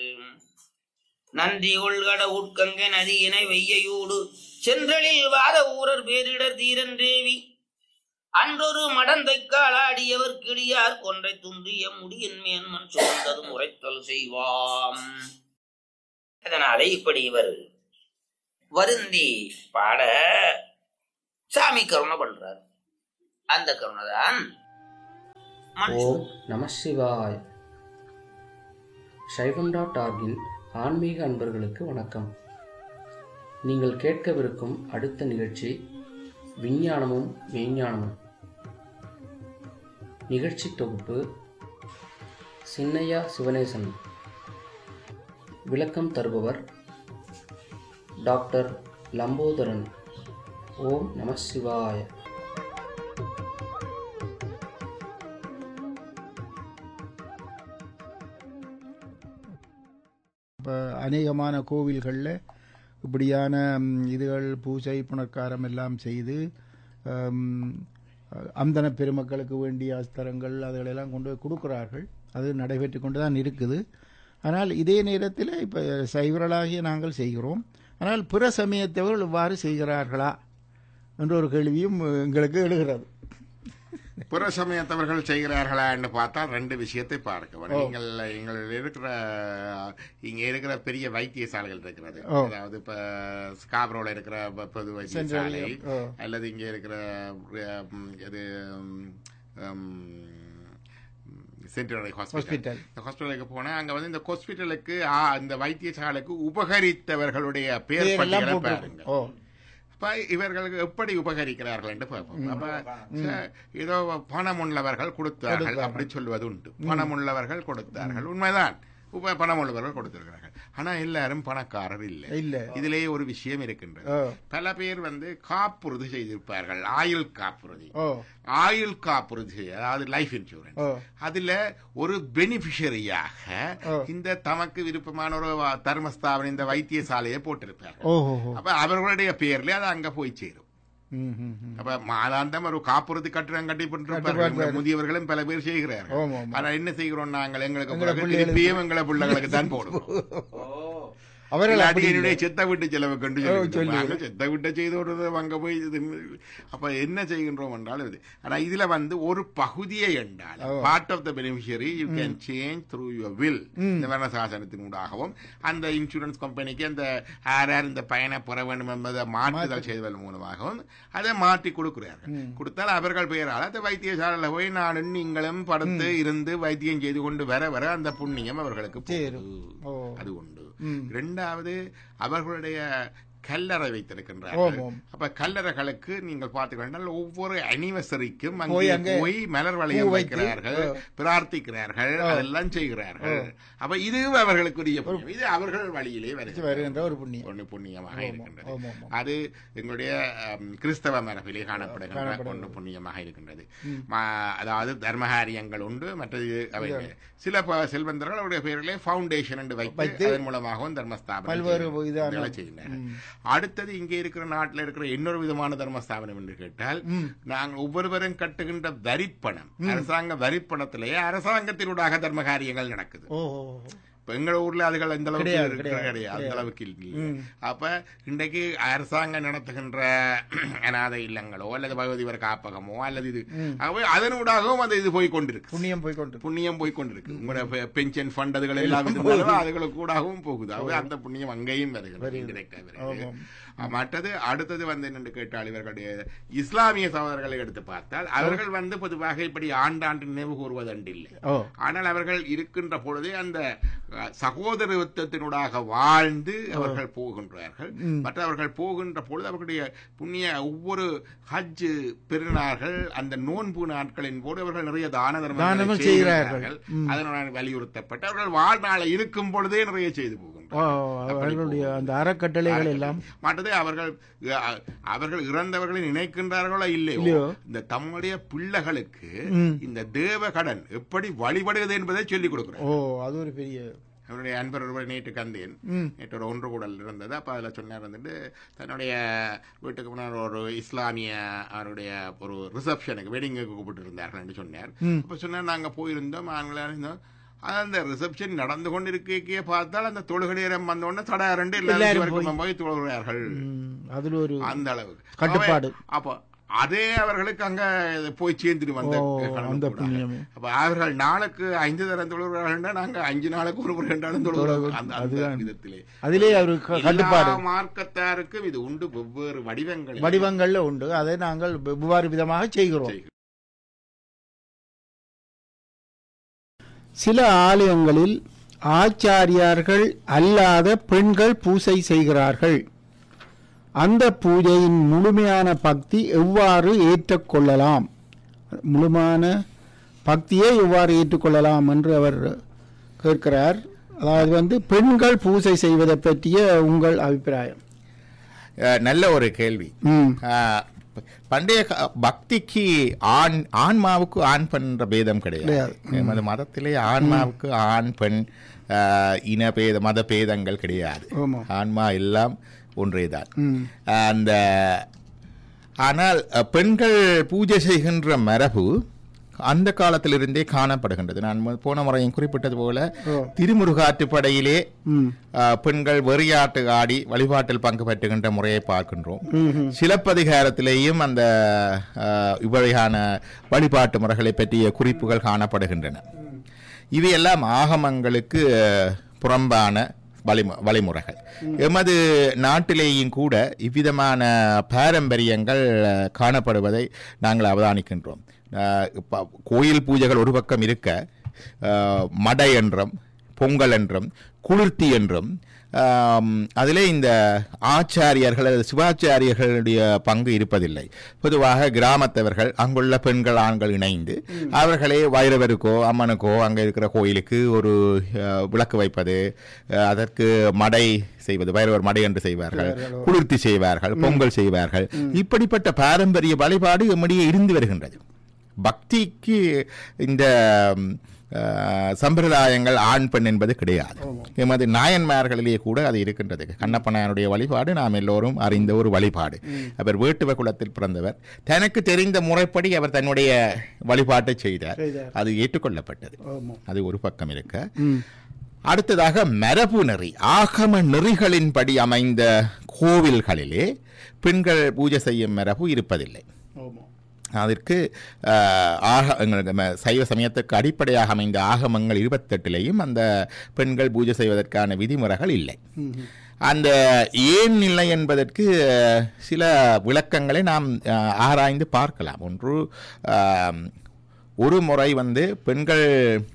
S1: நன்றி கொள்கட உட்கங்கை நதியினை வெய்யோடு சென்றலில் வாத ஊரர் பேரிடர் தீரன் தேவி அன்றொரு மடந்தை காலாடியவர் கிளியார் கொன்றை துன்றிய முடியின் மேன்மன் சுமந்ததும் உரைத்தல் செய்வாம். அதனாலே இப்படி இவர் வருந்தி பாட சாமி கருணை பண்றார். அந்த கருணைதான்
S2: ஓம் நம சிவாய். சைவம் டாட் ஆர்கின் ஆன்மீக அன்பர்களுக்கு வணக்கம். நீங்கள் கேட்கவிருக்கும் அடுத்த நிகழ்ச்சி விஞ்ஞானமும் மெய்ஞானமும். நிகழ்ச்சி தொகுப்பு சின்னையா சிவனேசன். விளக்கம் தருபவர் டாக்டர் லம்போதரன். ஓம் நம சிவாய.
S3: இப்போ அநேகமான கோவில்களில் இப்படியான இதுகள் பூஜை புனர்காரம் எல்லாம் செய்து அந்தன பெருமக்களுக்கு வேண்டிய அஸ்திரங்கள் அதுகளெல்லாம் கொண்டு போய் கொடுக்குறார்கள். அது நடைபெற்று கொண்டு தான் இருக்குது. ஆனால் இதே நேரத்தில் இப்போ சைவர்களாகிய நாங்கள் செய்கிறோம். ஆனால் பிற சமயத்தவர்கள் இவ்வாறு செய்கிறார்களா என்ற ஒரு கேள்வியும் எங்களுக்கு எழுகிறது.
S4: புற சமயத்தவர்கள் செய்கிறார்களா என்று பார்த்தால் ரெண்டு விஷயத்தை பார்க்க. நீங்கள் எங்கள் இருக்கிற இங்க இருக்கிற பெரிய வைத்தியசாலைகள் இருக்கிறது. அதாவது இப்ப ஸ்காப்ரோல இருக்கிற பொது வைத்தியசாலை அல்லது இங்க இருக்கிற இது சென்ட்ரல் ஹாஸ்பிட்டல் ஹாஸ்பிட்டலுக்கு போனா அங்க வந்து இந்த ஹாஸ்பிட்டலுக்கு இந்த வைத்தியசாலைக்கு உபகரித்தவர்களுடைய பேர் பட்டியலை பாருங்க. இவர்களுக்கு எப்படி உபகரிக்கிறார்கள் என்று பார்ப்போம். அப்ப ஏதோ பணம் உள்ளவர்கள் கொடுத்தார்கள் அப்படி சொல்வது உண்டு. பணம் உள்ளவர்கள் கொடுத்தார்கள், உண்மைதான். பணம் உள்ளவர்கள் கொடுத்திருக்கிறார்கள். ஆனா எல்லாரும் பணக்காரர் இல்லை. இல்ல, இதிலேயே ஒரு விஷயம் இருக்கின்றது. பல பேர் வந்து காப்புறுதி செய்திருப்பார்கள். ஆயுள் காப்புறுதி, ஆயுள் காப்புறுதி, அதாவது லைஃப் இன்சூரன்ஸ். அதுல ஒரு பெனிபிஷரியாக இந்த தமக்கு விருப்பமான ஒரு தர்மஸ்தாபனம் இந்த வைத்தியசாலையை போட்டிருப்பார்கள். அப்ப அவர்களுடைய பேர்ல அது அங்க போய் சேரும். அப்ப மாதாந்தம் ஒரு காப்புறுதி கட்டிடம் கட்டி போட்டு முதியவர்களும் பல பேர் செய்கிறார்கள். ஆனா என்ன செய்கிறோம் நாங்கள், எங்களுக்கு திருப்பியும் எங்களை பிள்ளைகளுக்கு தான் போடுவோம். அவர்கள் செத்த வீட்டு செலவு கண்டு செத்த வீட்டை செய்து விடுறது அங்க போய். அப்ப என்ன செய்கின்றோம் என்றால் இது. ஆனா இதுல வந்து ஒரு பகுதியை என்றால் part of the beneficiary you can change through your will. இந்த மரண சாசனத்தின் ஊடாகவும் அந்த இன்சூரன்ஸ் கம்பெனிக்கு அந்த யார் யார் இந்த பயனை பெற வேண்டும் என்பதை மாற்றுதல் செய்வதன் மூலமாகவும் அதை மாற்றி கொடுக்கிறார்கள். கொடுத்தால் அவர்கள் பெயரால் அந்த வைத்தியசாலையில போய் நானும் நீங்களும் படுத்து இருந்து வைத்தியம் செய்து கொண்டு வர வர அந்த புண்ணியம் அவர்களுக்கு அது உண்டு. இரண்டாவது, அவர்களுடைய கல்லறை வைத்திருக்கின்றார்கள். அப்ப கல்லறைகளுக்கு நீங்கள் பார்த்துக்கிட்டால் ஒவ்வொரு அனிவர்சரிக்கும் அங்கே போய் மலர் வளையம் வைக்கிறார்கள், பிரார்த்திக்கிறார்கள், அதெல்லாம் செய்கிறார்கள். அப்ப இது அவர்களுக்குரிய புண்ணியம். இது அவர்கள் வழியிலே வருகின்ற ஒரு புண்ணியம் புண்ணியமாக இருக்கின்றது. அது எங்களுடைய கிறிஸ்தவ மரபிலே காணப்படுகின்ற ஒன்று புண்ணியமாக இருக்கின்றது. அதாவது தர்மகாரியங்கள் உண்டு. மற்றது அவை சில செல்வந்தர்கள் அவருடைய பெயரிலே பவுண்டேஷன் என்று வைத்து அதன் மூலமாகவும் தர்மஸ்தாபனம் செய்கின்றனர். அடுத்தது இங்கே இருக்கிற நாட்டில் இருக்கிற இன்னொரு விதமான தர்மஸ்தாபனம் என்று கேட்டால், நாங்கள் ஒவ்வொருவரும் கட்டுகின்ற வரிப்பணம், அரசாங்க வரிப்பணத்திலேயே அரசாங்கத்தினூடாக தர்ம காரியங்கள் நடக்குது. இப்ப எங்க ஊர்ல அதுகள் அந்த அளவுக்கு கிடையாது, அந்த அளவுக்கு இல்லை. அப்ப இன்றைக்கு அரசாங்கம் நடத்துகின்ற அநாதை இல்லங்களோ அல்லது பகவதிவர் காப்பகமோ அல்லது இது அதனூடாகவும் அந்த இது போய் கொண்டிருக்கு, புண்ணியம் போய் கொண்டு புண்ணியம் போய் கொண்டிருக்கு. உங்களோட பென்ஷன் ஃபண்ட் அதுகள் எல்லாம் அதுகளுக்கு கூடாகவும் போகுது. அந்த புண்ணியம் அங்கேயும் வருகிறது. மற்றது அடுத்தது வந்து என்னென்று கேட்டால், இவர்களுடைய இஸ்லாமிய சகோதரர்களை எடுத்து பார்த்தால் அவர்கள் வந்து பொதுவாக இப்படி ஆண்டாண்டு நினைவு கூறுவதண்டில்லை. ஆனால் அவர்கள் இருக்கின்ற பொழுதே அந்த சகோதரத்துவத்தினூடாக வாழ்ந்து அவர்கள் போகின்றார்கள். மற்றவர்கள் போகின்ற பொழுது அவர்களுடைய புண்ணிய ஒவ்வொரு ஹஜ் பெருநாள்கள் அந்த நோன்பு நாட்களின் போது அவர்கள் நிறைய தான தர்மங்கள் செய்கிறார்கள். அதனால் வலியுறுத்தப்பட்டு அவர்கள் வாழ்நாளை இருக்கும் பொழுதே நிறைய செய்து போகின்றனர். அந்த அறக்கட்டளைகள் எல்லாம் மற்றது அவர்கள் அவர்கள் இறந்தவர்களை நினைக்கின்றார்களோ இல்லையோ, இந்த தம்முடைய பிள்ளைகளுக்கு இந்த தேவ கடன் எப்படி வழிபடுவது என்பதை சொல்லிக் கொடுக்கிறார். ஓ, அது ஒரு பெரிய அவருடைய அன்பர் ஒருவர் நேற்று கந்தேன் நேற்று ஒரு ஒன்று கூடல் இருந்தது. அப்போ அதில் சொன்னார் வந்துட்டு தன்னுடைய வீட்டுக்கு முன்னாடி ஒரு இஸ்லாமிய அவருடைய ஒரு ரிசப்ஷனுக்கு வெட்டிங்குக்கு கூப்பிட்டு இருந்தார்கள் என்று சொன்னார். அப்போ சொன்னார், நாங்கள் போயிருந்தோம், நாங்களே இருந்தோம். அந்த ரிசப்ஷன் நடந்து கொண்டிருக்கே பார்த்தால் அந்த தொழுகை நேரம் வந்த உடனே தடா ரெண்டு எல்லாரும் போய் தொழுகிறார்கள். அதுல ஒரு அந்த அளவுக்கு கட்டுப்பாடு. அப்போ அதே அவர்களுக்கு அங்க போய் சேர்ந்துட்டு வந்த அப்ப அவர்கள் நாளுக்கு ஐந்து தரம் தொழுகிறார்கள், நாங்க அஞ்சு நாளுக்கு ஒரு ரெண்டாலும் தொழுகிறோம். அந்த விதத்திலே அதிலே கட்டுப்பாடு மார்க்கத்தாருக்கும் இது உண்டு. வெவ்வேறு வடிவங்கள் வடிவங்கள்ல உண்டு. அதை நாங்கள் வெவ்வேறு விதமாக செய்கிறோம்.
S3: சில ஆலயங்களில் ஆச்சாரியார்கள் அல்லாத பெண்கள் பூசை செய்கிறார்கள். அந்த பூஜையின் முழுமையான பக்தி எவ்வாறு ஏற்றுக்கொள்ளலாம் முழுமையான பக்தியை எவ்வாறு ஏற்றுக்கொள்ளலாம் என்று அவர் கேட்கிறார். அதாவது வந்து பெண்கள் பூஜை செய்வதை பற்றிய உங்கள் அபிப்பிராயம்.
S5: நல்ல ஒரு கேள்வி. பண்டைய பக்திக்கு ஆண் ஆன்மாவுக்கு ஆண் பெண்ற பேதம் கிடையாது. எமது மதத்திலே ஆன்மாவுக்கு ஆண் பெண் இன பேத மத பேதங்கள் கிடையாது. ஆன்மா எல்லாம் ஒன்றேதான். அந்த ஆனால் பெண்கள் பூஜை செய்கின்ற மரபு அந்த காலத்திலிருந்தே காணப்படுகின்றது. நான் போன முறையும் குறிப்பிட்டது போல திருமுருகாற்றுப்படையிலே பெண்கள் வெறியாட்டு ஆடி வழிபாட்டில் பங்கு பெற்றுகின்ற முறையை பார்க்கின்றோம். சிலப்பதிகாரத்திலேயும் அந்த இவ்வகையான வழிபாட்டு முறைகளை பற்றிய குறிப்புகள் காணப்படுகின்றன. இவையெல்லாம் ஆகமங்களுக்கு புறம்பான வழி வழிமுறைகள். எமது நாட்டிலேயும் கூட இவ்விதமான பாரம்பரியங்கள் காணப்படுவதை நாங்கள் அவதானிக்கின்றோம். கோயில் பூஜைகள் ஒரு பக்கம் இருக்க மடை என்றும் பொங்கல் என்றும் குளிர்த்தி என்றும் அதிலே இந்த ஆச்சாரியர்கள் அல்லது சிவாச்சாரியர்களுடைய பங்கு இருப்பதில்லை. பொதுவாக கிராமத்தவர்கள் அங்குள்ள பெண்கள் ஆண்கள் இணைந்து அவர்களே வைரவருக்கோ அம்மனுக்கோ அங்கே இருக்கிற கோயிலுக்கு ஒரு விளக்கு வைப்பது, அதற்கு மடை செய்வது, வைரவர் மடை என்று செய்வார்கள், குளிர்த்தி செய்வார்கள், பொங்கல் செய்வார்கள். இப்படிப்பட்ட பாரம்பரிய வழிபாடு நம்முடைய இருந்து வருகின்றது. பக்திக்கு இந்த சம்பிரதாயங்கள் ஆண் பெண் என்பது கிடையாது. எமது நாயன்மார்களிலேயே கூட அது இருக்கின்றது. கண்ணப்பனாருடைய வழிபாடு நாம் எல்லோரும் அறிந்த ஒரு வழிபாடு. அவர் வேட்டுவ குலத்தில் பிறந்தவர். தனக்கு தெரிந்த முறைப்படி அவர் தன்னுடைய வழிபாட்டை செய்தார். அது ஏற்றுக்கொள்ளப்பட்டது. அது ஒரு பக்கம் இருக்க, அடுத்ததாக மரபு நெறி ஆகம நெறிகளின்படி அமைந்த கோவில்களிலே பெண்கள் பூஜை செய்யும் மரபு இருப்பதில்லை. அதற்கு ஆக சைவ சமயத்துக்கு அடிப்படையாக அமைந்த ஆகமங்கள் இருபத்தெட்டுலேயும் அந்த பெண்கள் பூஜை செய்வதற்கான விதிமுறைகள் இல்லை. அந்த ஏன் இல்லை என்பதற்கு சில விளக்கங்களை நாம் ஆராய்ந்து பார்க்கலாம். ஒன்று, ஒரு முறை வந்து பெண்கள்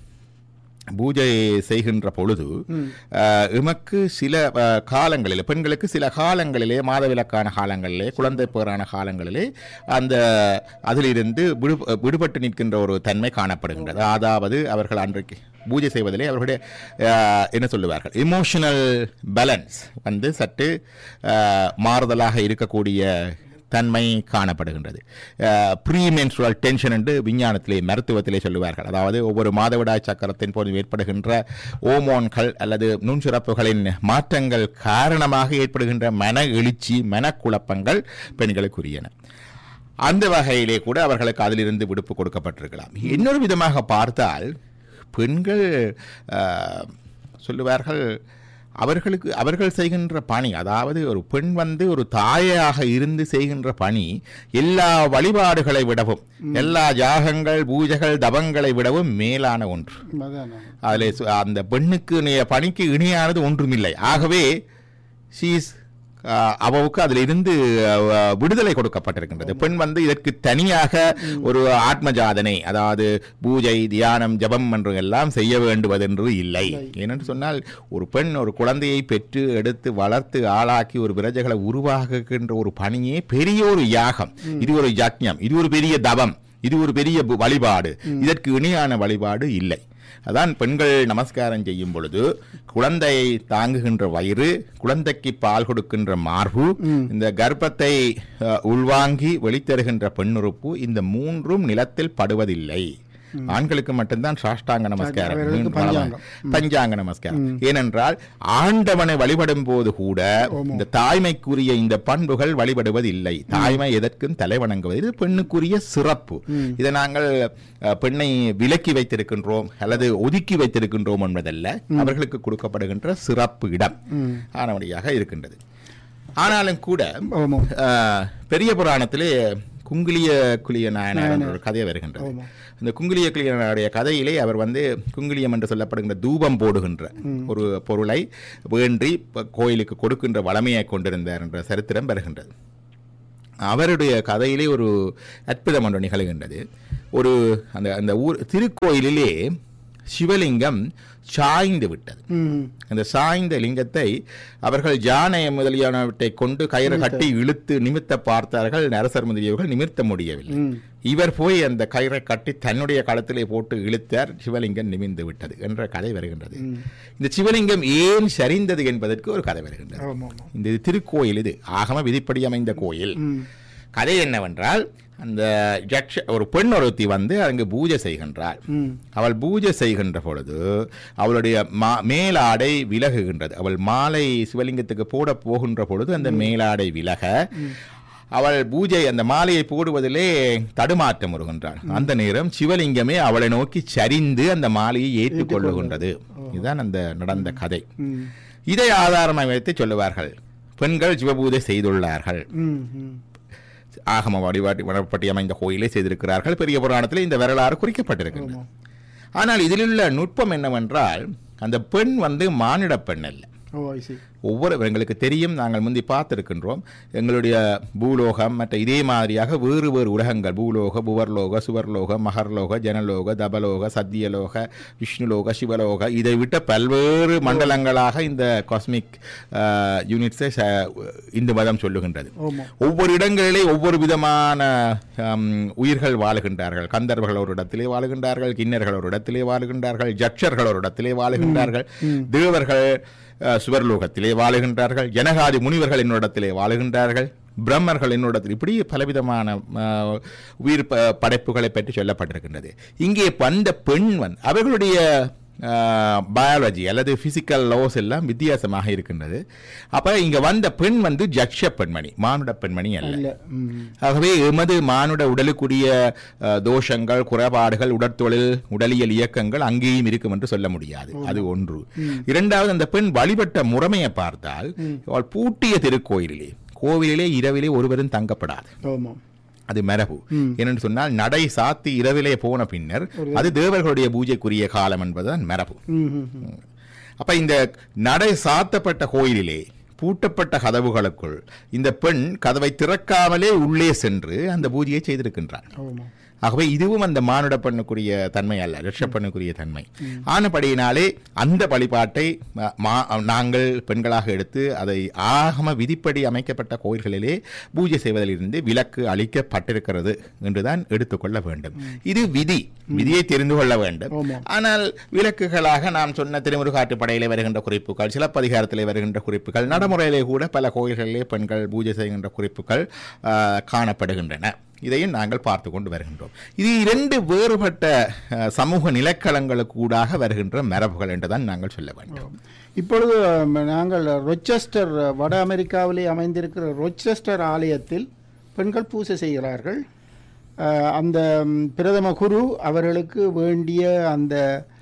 S5: பூஜை செய்கின்ற பொழுது எமக்கு சில காலங்களில் பெண்களுக்கு சில காலங்களிலே மாதவிலக்கான காலங்களிலே குழந்தை பேரான காலங்களிலே அந்த அதிலிருந்து விடு விடுபட்டு நிற்கின்ற ஒரு தன்மை காணப்படுகின்றது. அதாவது அவர்கள் அன்றைக்கு பூஜை செய்வதிலே அவர்களுடைய என்ன சொல்லுவார்கள் எமோஷனல் பேலன்ஸ் வந்து சற்று மாறுதலாக இருக்கக்கூடிய தன்மை காணப்படுகின்றது. ப்ரீமென்ஸ்ட்ரல் டென்ஷன் என்று விஞ்ஞானத்திலே மருத்துவத்திலே சொல்லுவார்கள். அதாவது ஒவ்வொரு மாதவிடாய் சக்கரத்தின் போது ஏற்படுகின்ற ஓமோன்கள் அல்லது நுண்சுரப்புகளின் மாற்றங்கள் காரணமாக ஏற்படுகின்ற மன எழுச்சி, மனக்குழப்பங்கள் பெண்களுக்குரியன. அந்த வகையிலே கூட அவர்களுக்கு அதிலிருந்து விடுப்பு கொடுக்கப்பட்டிருக்கலாம். இன்னொரு விதமாக பார்த்தால் பெண்கள் சொல்லுவார்கள் அவர்களுக்கு அவர்கள் செய்கின்ற பணி, அதாவது ஒரு பெண் வந்து ஒரு தாயாக இருந்து செய்கின்ற பணி எல்லா வழிபாடுகளை விடவும், எல்லா யாகங்கள் பூஜைகள் தவங்களை விடவும் மேலான ஒன்று. அதில் அந்த பெண்ணுக்கு பணிக்கு இணையானது ஒன்றுமில்லை. ஆகவே ஷீஸ் அவவுக்கு அதில் இருந்து விடுதலை கொடுக்கப்பட்டிருக்கின்றது. பெண் வந்து இதற்கு தனியாக ஒரு ஆத்ம ஜாதனை, அதாவது பூஜை தியானம் ஜபம் என்று எல்லாம் செய்ய வேண்டுவதென்று இல்லை. ஏனென்று சொன்னால் ஒரு பெண் ஒரு குழந்தையை பெற்று எடுத்து வளர்த்து ஆளாக்கி ஒரு பிரஜைகளை உருவாக்குகின்ற ஒரு பணியே பெரிய ஒரு யாகம். இது ஒரு யஜ்ஞம், இது ஒரு பெரிய தவம், இது ஒரு பெரிய வழிபாடு. இதற்கு இணையான வழிபாடு இல்லை. அதான் பெண்கள் நமஸ்காரம் செய்யும் பொழுது குழந்தையை தாங்குகின்ற வயிறு, குழந்தைக்கு பால் கொடுக்கின்ற மார்பு, இந்த கர்ப்பத்தை உள்வாங்கி வெளித்தருகின்ற பெண்ணுறுப்பு, இந்த மூன்றும் நிலத்தில் படுவதில்லை. ஆண்களுக்கு மட்டும்தான் சாஷ்டாங்க நமஸ்காரம், பஞ்சாங்க நமஸ்காரம். ஏனென்றால் ஆண்டவனை வழிபடும் போது கூட இந்த தாய்மைக்குரிய இந்த பண்புகள் வழிபடுவதில்லை. தாய்மை எதற்கும் தலை வணங்குவது இது பெண்ணுக்குரிய சிறப்பு. இதை நாங்கள் பெண்ணை விலக்கி வைத்திருக்கின்றோம் அல்லது ஒதுக்கி வைத்திருக்கின்றோம் என்பதல்ல, அவர்களுக்கு கொடுக்கப்படுகின்ற சிறப்பு இடம் ஆனவடியாக இருக்கின்றது. ஆனாலும் கூட பெரிய புராணத்திலே குங்குலிய குலிய நாயனார் என்ற ஒரு கதை வருகின்றது. இந்த குங்குலிய குலியனுடைய கதையிலே அவர் வந்து குங்குலியம் என்று சொல்லப்படுகின்ற தூபம் போடுகின்ற ஒரு பொருளை வேண்டி கோயிலுக்கு கொடுக்கின்ற வளமையை கொண்டிருந்தார் என்ற சரித்திரம் வருகின்றது. அவருடைய கதையிலே ஒரு அற்புதம் ஒன்று நிகழ்கின்றது. ஒரு அந்த அந்த ஊர் திருக்கோயிலிலே சிவலிங்கம் சாய்ந்து விட்டது. அந்த சாய்ந்த லிங்கத்தை அவர்கள் ஜானை முதலியானவற்றை கொண்டு கயிறு கட்டி இழுத்து நிமித்த பார்த்தார்கள். அரசர் முதலியவர்கள் நிமிர்த்த முடியவில்லை. இவர் போய் அந்த கயிறை கட்டி தன்னுடைய களத்திலே போட்டு இழுத்தார். சிவலிங்கம் நிமிர்ந்து விட்டது என்ற கதை வருகின்றது. இந்த சிவலிங்கம் ஏன் சரிந்தது என்பதற்கு ஒரு கதை வருகின்றது. இந்த திருக்கோயில் இது ஆகம விதிப்படி அமைந்த கோயில். கதை என்னவென்றால், அந்த ஜக்ஷ ஒரு பெண் ஒருத்தி வந்து அங்கு பூஜை செய்கின்றாள். அவள் பூஜை செய்கின்ற பொழுது அவளுடைய மேலாடை விலகுகின்றது. அவள் மாலை சிவலிங்கத்துக்கு போட போகின்ற பொழுது அந்த மேலாடை விலக அவள் பூஜை அந்த மாலையை போடுவதிலே தடுமாற்றம் வருகின்றாள். அந்த நேரம் சிவலிங்கமே அவளை நோக்கி சரிந்து அந்த மாலையை ஏற்றுக்கொள்ளுகின்றது. இதுதான் அந்த நடந்த கதை. இதை ஆதாரமாக வைத்து சொல்லுவார்கள், பெண்கள் சிவபூஜை செய்துள்ளார்கள், ஆகம வழிபாட்டு வனப்பட்டி அமைந்த கோயிலை செய்திருக்கிறார்கள். பெரிய புராணத்தில் இந்த வரலாறு குறிக்கப்பட்டிருக்கின்றது. ஆனால் இதில் உள்ள நுட்பம் என்னவென்றால், அந்த பெண் வந்து மானிட பெண் அல்ல. ஒவ்வொரு எங்களுக்கு தெரியும், நாங்கள் முந்தி பார்த்திருக்கின்றோம், எங்களுடைய பூலோகம் மற்ற இதே மாதிரியாக வேறு வேறு உலகங்கள், பூலோக, புவர்லோக, சுவர்லோக, மகர்லோக, ஜனலோக, தபலோக, சத்தியலோக, விஷ்ணுலோக, சிவலோக, இதை விட்ட பல்வேறு மண்டலங்களாக இந்த காஸ்மிக் யூனிட்ஸை இந்து மதம் சொல்லுகின்றது. ஒவ்வொரு இடங்களிலே ஒவ்வொரு விதமான உயிர்கள் வாழுகின்றார்கள். கந்தர்வர்கள் ஒரு இடத்திலே வாழுகின்றார்கள், கிண்ணர்கள் ஒரு இடத்திலே வாழுகின்றார்கள், ஜட்சர்கள் ஒரு இடத்திலே வாழுகின்றார்கள், தேவர்கள் சுவர்லோகத்திலே வாழுகின்றார்கள், ஜனகாதி முனிவர்கள் என்னிடத்திலே வாழுகின்றார்கள், பிரம்மர்கள் என்னிடத்தில், இப்படி பலவிதமான உயிர் படைப்புகளை பற்றி சொல்லப்பட்டிருக்கின்றது. இங்கே வந்த பெண் வந்து அவர்களுடைய பயாலஜி அல்லது பிசிக்கல் லாஸ் எல்லாம் வித்தியாசமாக இருக்கின்றது. அப்ப இங்க வந்த பெண் வந்து ஜக்ஷ பெண்மணி, மானுட பெண்மணி அல்ல. ஆகவே எமது மானுட உடலுக்குரிய தோஷங்கள், குறைபாடுகள், உடற்தொழில், உடலியல் இயக்கங்கள் அங்கேயும் இருக்கும் என்று சொல்ல முடியாது. அது ஒன்று. இரண்டாவது, அந்த பெண் வழிபட்ட முறைமையை பார்த்தால், அவள் பூட்டிய திருக்கோயிலிலே, கோவிலிலே இரவிலே ஒருவரும் தங்கப்படாது. அது மரபு. என்னென்னு சொன்னால், நடை சாத்தி இரவிலே போன பின்னர் அது தேவர்களுடைய பூஜைக்குரிய காலம் என்பதுதான் மரபு. அப்ப இந்த நடை சாத்தப்பட்ட கோயிலிலே பூட்டப்பட்ட கதவுகளுக்குள் இந்த பெண் கதவை திறக்காமலே உள்ளே சென்று அந்த பூஜையை செய்திருக்கின்றாள். ஆகவே இதுவும் அந்த மானுட பெண்ணுக்குரிய தன்மை அல்ல, ரிஷ பெண்ணுக்குரிய தன்மை. ஆனபடியினாலே அந்த வழிபாட்டை நாங்கள் பெண்களாக எடுத்து அதை ஆகம விதிப்படி அமைக்கப்பட்ட கோயில்களிலே பூஜை செய்வதிலிருந்து விலக்கு அளிக்கப்பட்டிருக்கிறது என்றுதான் எடுத்துக்கொள்ள வேண்டும். இது விதி, விதியை தெரிந்து கொள்ள வேண்டும். ஆனால் விலக்குகளாக நாம் சொன்ன திருமுருகாற்றுப்படையிலே வருகின்ற குறிப்புகள், சிலப்பதிகாரத்திலே வருகின்ற குறிப்புகள், நடைமுறையிலே கூட பல கோயில்களிலே பெண்கள் பூஜை செய்கின்ற குறிப்புகள் காணப்படுகின்றன. இதையும் நாங்கள் பார்த்து கொண்டு வருகின்றோம். இது இரண்டு வேறுபட்ட சமூக நிலக்களங்களுக்கு கூடாக வருகின்ற மரபுகள் என்றுதான் நாங்கள் சொல்ல வேண்டும்.
S3: இப்பொழுது நாங்கள் ரொச்செஸ்டர், வட அமெரிக்காவிலே அமைந்திருக்கிற ரொச்செஸ்டர் ஆலயத்தில் பெண்கள் பூஜை செய்கிறார்கள். அந்த பிரதம குரு அவர்களுக்கு வேண்டிய அந்த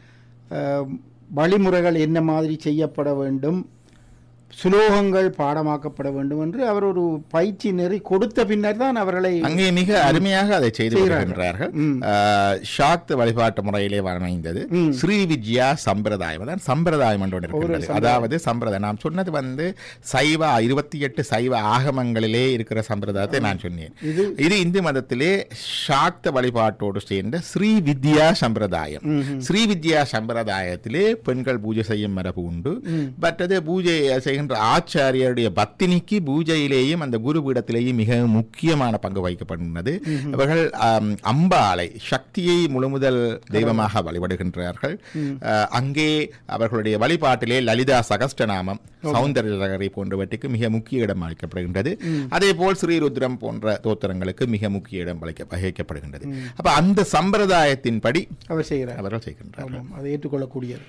S3: வழிமுறைகள் என்ன மாதிரி செய்யப்பட வேண்டும், சுலோகங்கள் பாடமாக்கப்பட வேண்டும் என்று அவர் ஒரு பயிற்சி நெறி கொடுத்த பின்னர் தான் அவர்களை
S5: அங்கே மிக அருமையாக அதை செய்து வருகின்றார்கள். சாக்த வழிபாட்டு முறையிலே அமைந்தது ஸ்ரீ வித்யா சம்பிரதாயம் தான் சம்பிரதாயம் என்று இருக்கிறது. அதாவது சம்பிரதாயம் நாம் சொன்னது வந்து சைவ இருபத்தி எட்டு சைவ ஆகமங்களிலே இருக்கிற சம்பிரதாயத்தை நான் சொன்னேன். இது இந்து மதத்திலே சாக்த வழிபாட்டோடு சேர்ந்த ஸ்ரீ வித்யா சம்பிரதாயம். ஸ்ரீ வித்யா சம்பிரதாயத்திலே பெண்கள் பூஜை செய்யும் மரபு உண்டு. மற்றது பூஜை செய்கின்ற ஆச்சாரியருடைய பத்தினிக்கு பூஜையிலேயும் அந்த குரு பீடத்திலேயும் மிக முக்கியமான பங்கு வகிக்கப்படுகிறது. அவர்கள் அம்பாளை, சக்தியை முழுமுதல் தெய்வமாக வழிபடுகின்றார்கள். அங்கே அவர்களுடைய வழிபாட்டிலே லலிதா சகஸ்டநாமம், சௌந்தர்யலகரி போன்றவற்றுக்கு மிக முக்கிய இடம் அளிக்கப்படுகின்றது. அதே போல் ஸ்ரீருத்ரம் போன்ற தோத்திரங்களுக்கு மிக முக்கிய இடம் வகிக்கப்படுகின்றது. அப்ப அந்த சம்பிரதாயத்தின்படி
S3: அவர் செய்கிறார்,
S5: அவர்கள் செய்கின்றார்கள்.
S3: அதை ஏற்றுக்கொள்ளக்கூடியது.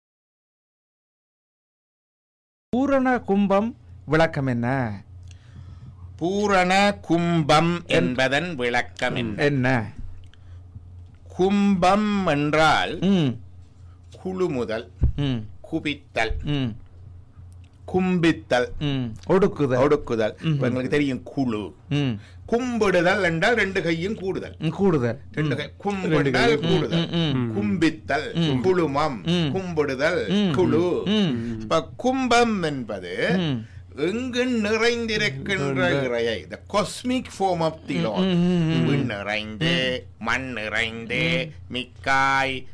S6: பூரண கும்பம் விளக்கம் என்ன?
S5: பூரண கும்பம் என்பதன் விளக்கம்
S6: என்ன?
S5: கும்பம் என்றால் குழுமுதல், குவித்தல், கும்பித்தல்,
S6: ஒடுக்குதல்.
S5: ஒடுக்குதல் உங்களுக்கு தெரியும். குழு கும்பிடுதல் என்றால் ரெண்டு கையும் கூடுதல்,
S6: கூடுதல்
S5: ரெண்டு கை கும்பிடுதல், கூடுதல், கும்பித்தல், குழுமம், கும்பிடுதல், குழு. இப்ப கும்பம் என்பது எங்கு நிறைந்திருக்கின்ற இறையை, the cosmic form of the Lord, விண் நிறைந்து, மண் நிறைந்து, மிக்காய்,